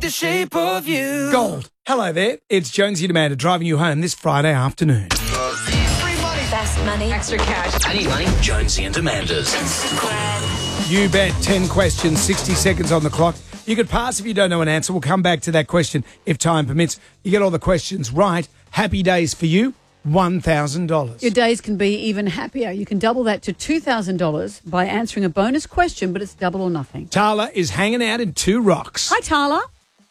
the shape of you. Gold. Hello there. It's Jonesy and Amanda driving you home this Friday afternoon. Free money. Fast money. Extra cash. I need money. Jonesy and Amanda's. You bet. 10 questions, 60 seconds on the clock. You could pass if you don't know an answer. We'll come back to that question if time permits. You get all the questions right. Happy days for you. $1,000. Your days can be even happier. You can double that to $2,000 by answering a bonus question, but it's double or nothing. Tala is hanging out in Two Rocks. Hi, Tala.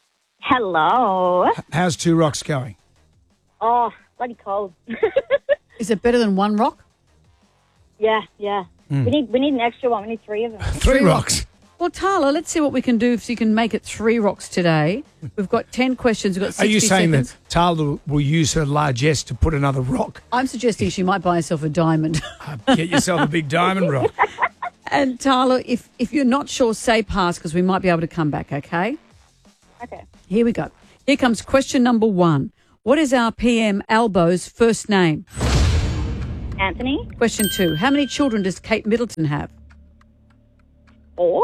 Hello. How's Two Rocks going? Oh, bloody cold. Is it better than one rock? Yeah. We need an extra one. We need 3 of them. Three Rocks. Well, Tala, let's see what we can do so you can make it 3 rocks today. We've got 10 questions. We've got 60 Are you saying seconds. that Tala will use her largesse to put another rock? I'm suggesting she might buy herself a diamond. Get yourself a big diamond rock. And Tala, if you're not sure, say pass because we might be able to come back, okay? Okay. Here we go. Here comes question number 1. What is our PM Albo's first name? Anthony. Question 2. How many children does Kate Middleton have? 4.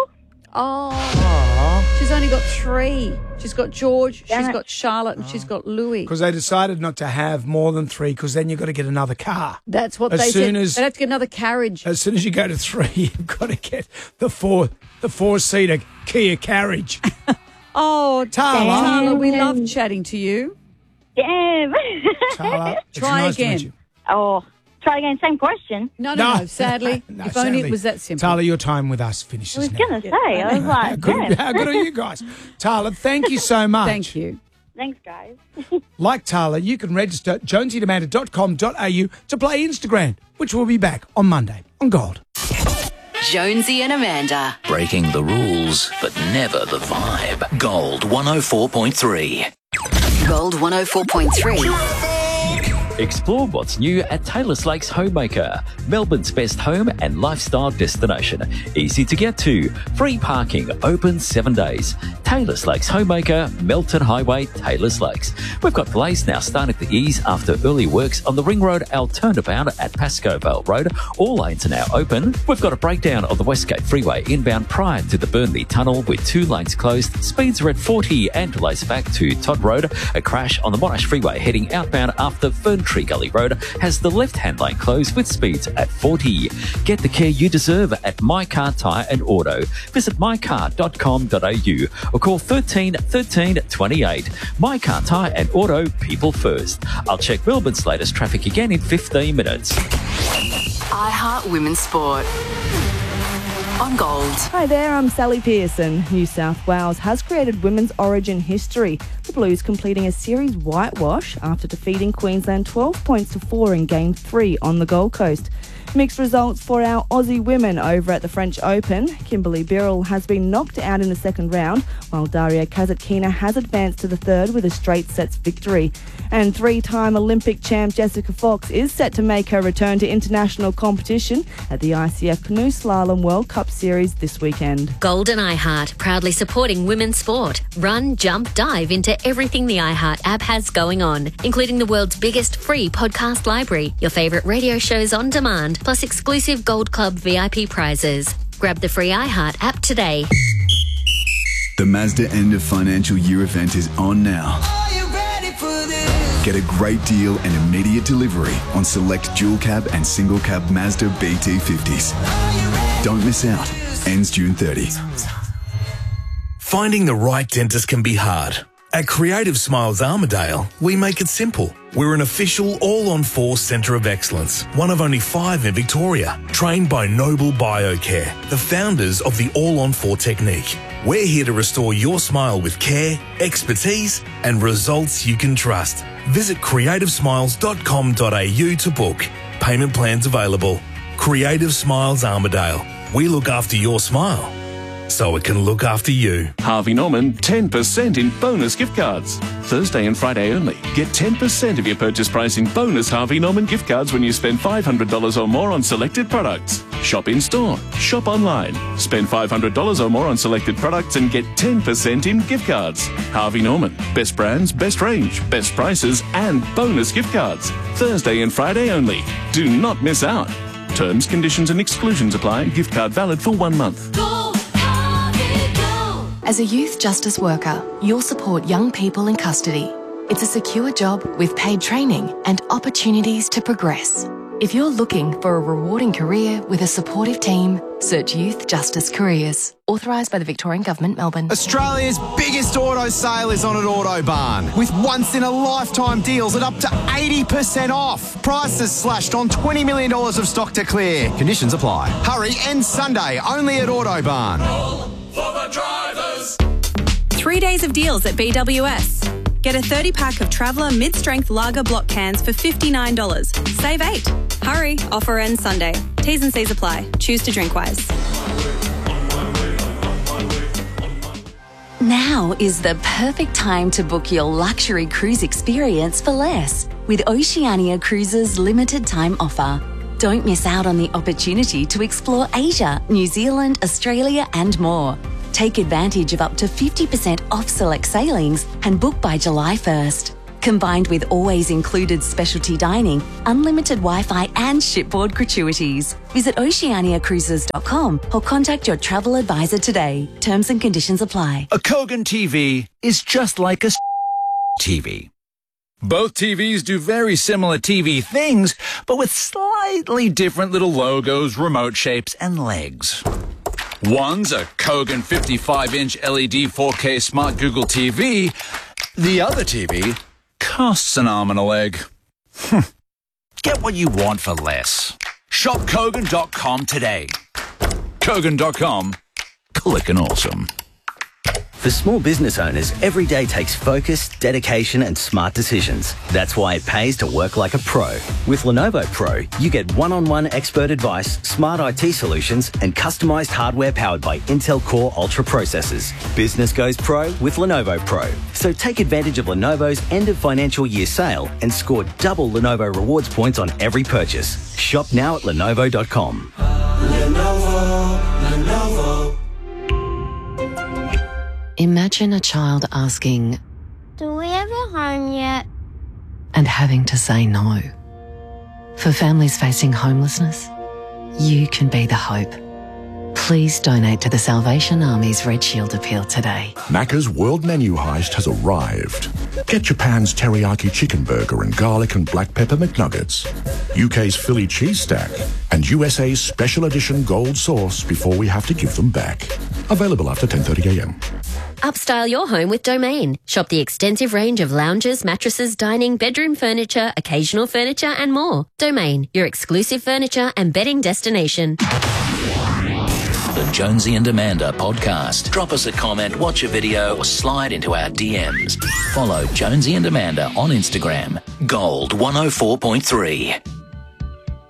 Oh, she's only got 3. She's got George, Damn she's it. got Charlotte, and she's got Louis. Because they decided not to have more than 3 because then you've got to get another car. That's what As they soon said. as- They'd have to get another carriage. As soon as you go to 3, you've got to get the four-seater Kia carriage. Oh, Tala. Tala, we love chatting to you. Damn. Tala, it's Try nice to meet again. you. Oh, try again. Same question. No, sadly. No, if only sadly. it was that simple. Tala, your time with us I finishes was now. going to say. I was like, damn. How good are you guys? Tala, thank you so much. Thank you. Thanks, guys. Like Tala, you can register at jonesyandamanda.com.au to play Instagram, which will be back on Monday on Gold. Jonesy and Amanda. Breaking the rules, but never the vibe. Gold 104.3. Gold 104.3. Explore what's new at Taylor's Lakes Homemaker, Melbourne's best home and lifestyle destination. Easy to get to, free parking, open 7 days. Taylor's Lakes Homemaker, Melton Highway, Taylor's Lakes. We've got delays now starting to ease after early works on the Ring Road L turnabout at Pascoe Vale Road. All lanes are now open. We've got a breakdown of the Westgate Freeway inbound prior to the Burnley Tunnel with 2 lanes closed. Speeds are at 40 and delays back to Todd Road. A crash on the Monash Freeway heading outbound after Ferntree Gully Road has the left-hand lane closed with speeds at 40. Get the care you deserve at My Car Tyre and Auto. Visit mycar.com.au or call 13 13 28. My Car Tyre and Auto, people first. I'll check Melbourne's latest traffic again in 15 minutes. iHeart Women's Sport. On Gold. Hi there, I'm Sally Pearson. New South Wales has created women's origin history. The Blues completing a series whitewash after defeating Queensland 12 points to 4 in Game 3 on the Gold Coast. Mixed results for our Aussie women over at the French Open. Kimberly Birrell has been knocked out in the second round, while Daria Kasatkina has advanced to the third with a straight sets victory. And 3-time Olympic champ Jessica Fox is set to make her return to international competition at the ICF Canoe Slalom World Cup Series this weekend. Gold and iHeart, proudly supporting women's sport. Run, jump, dive into everything the iHeart app has going on, including the world's biggest free podcast library, your favourite radio shows on demand, plus exclusive Gold Club VIP prizes. Grab the free iHeart app today. The Mazda end of financial year event is on now. Get a great deal and immediate delivery on select dual cab and single cab Mazda BT50s. Don't miss out. Ends June 30. Finding the right dentist can be hard. At Creative Smiles Armidale, we make it simple. We're an official all-on-4 centre of excellence, one of only 5 in Victoria, trained by Noble Biocare, the founders of the all-on-4 technique. We're here to restore your smile with care, expertise, and results you can trust. Visit creativesmiles.com.au to book. Payment plans available. Creative Smiles Armidale. We look after your smile, so it can look after you. Harvey Norman, 10% in bonus gift cards. Thursday and Friday only. Get 10% of your purchase price in bonus Harvey Norman gift cards when you spend $500 or more on selected products. Shop in store, shop online. Spend $500 or more on selected products and get 10% in gift cards. Harvey Norman, best brands, best range, best prices and bonus gift cards. Thursday and Friday only. Do not miss out. Terms, conditions and exclusions apply. Gift card valid for 1 month. As a youth justice worker, you'll support young people in custody. It's a secure job with paid training and opportunities to progress. If you're looking for a rewarding career with a supportive team, search Youth Justice Careers. Authorised by the Victorian Government, Melbourne. Australia's biggest auto sale is on at Autobarn, with once-in-a-lifetime deals at up to 80% off. Prices slashed on $20 million of stock to clear. Conditions apply. Hurry, ends Sunday, only at Autobarn. For the drivers. 3 days of deals at BWS. Get a 30-pack of Traveller mid-strength lager block cans for $59. Save $8. Hurry, offer ends Sunday. T's and C's apply. Choose to drink wise. Now is the perfect time to book your luxury cruise experience for less with Oceania Cruises' limited time offer. Don't miss out on the opportunity to explore Asia, New Zealand, Australia and more. Take advantage of up to 50% off select sailings and book by July 1st. Combined with always included specialty dining, unlimited Wi-Fi and shipboard gratuities. Visit oceaniacruises.com or contact your travel advisor today. Terms and conditions apply. A Kogan TV is just like a TV. Both TVs do very similar TV things, but with slightly different little logos, remote shapes, and legs. One's a Kogan 55-inch LED 4K Smart Google TV. The other TV costs an arm and a leg. Get what you want for less. Shop Kogan.com today. Kogan.com. Clickin' awesome. For small business owners, every day takes focus, dedication and smart decisions. That's why it pays to work like a pro. With Lenovo Pro, you get one-on-one expert advice, smart IT solutions and customised hardware powered by Intel Core Ultra processors. Business goes pro with Lenovo Pro. So take advantage of Lenovo's end of financial year sale and score double Lenovo rewards points on every purchase. Shop now at Lenovo.com. Lenovo. Imagine a child asking, "Do we have a home yet?" and having to say no. For families facing homelessness, you can be the hope. Please donate to the Salvation Army's Red Shield appeal today. Macca's World Menu Heist has arrived. Get Japan's teriyaki chicken burger and garlic and black pepper McNuggets, UK's Philly cheese stack, and USA's special edition gold sauce before we have to give them back. Available after 10:30 a.m. Upstyle your home with Domain. Shop the extensive range of lounges, mattresses, dining, bedroom furniture, occasional furniture and more. Domain, your exclusive furniture and bedding destination. The Jonesy and Amanda podcast. Drop us a comment, watch a video, or slide into our DMs. Follow Jonesy and Amanda on Instagram. Gold 104.3.